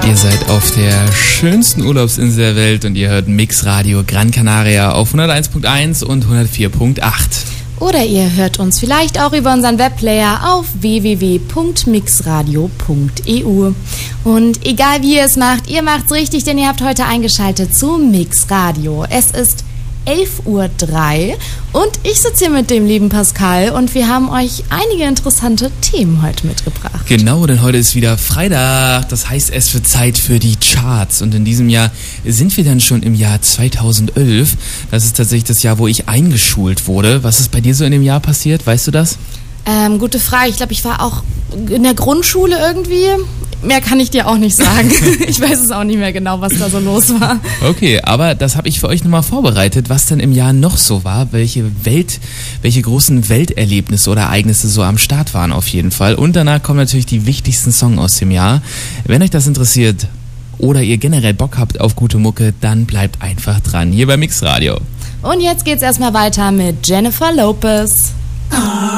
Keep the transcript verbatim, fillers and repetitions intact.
Ihr seid auf der schönsten Urlaubsinsel der Welt und ihr hört Mix Radio Gran Canaria auf hunderteins Punkt eins und hundertvier Punkt acht. Oder ihr hört uns vielleicht auch über unseren Webplayer auf w w w punkt mixradio punkt e u. Und egal wie ihr es macht, ihr macht's richtig, denn ihr habt heute eingeschaltet zu Mix Radio. Es ist elf Uhr drei und ich sitze hier mit dem lieben Pascal und wir haben euch einige interessante Themen heute mitgebracht. Genau, denn heute ist wieder Freitag, das heißt, es wird Zeit für die Charts und in diesem Jahr sind wir dann schon im Jahr zweitausendelf. Das ist tatsächlich das Jahr, wo ich eingeschult wurde. Was ist bei dir so in dem Jahr passiert, weißt du das? Ähm, gute Frage, ich glaube, ich war auch in der Grundschule irgendwie. Mehr kann ich dir auch nicht sagen. Ich weiß es auch nicht mehr genau, was da so los war. Okay, aber das habe ich für euch nochmal vorbereitet, was denn im Jahr noch so war, welche Welt, welche großen Welterlebnisse oder Ereignisse so am Start waren auf jeden Fall. Und danach kommen natürlich die wichtigsten Songs aus dem Jahr. Wenn euch das interessiert oder ihr generell Bock habt auf gute Mucke, dann bleibt einfach dran, hier bei Mix Radio. Und jetzt geht's erstmal weiter mit Jennifer Lopez.